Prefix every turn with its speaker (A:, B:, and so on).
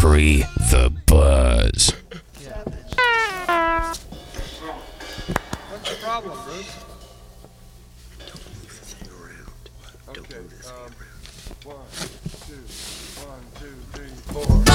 A: Breathe the buzz.
B: What's the problem, Bruce?
C: Don't move the thing around. Don't
B: Okay,
C: move the thing around.
B: 1, 2, 1, 2, 3, 4.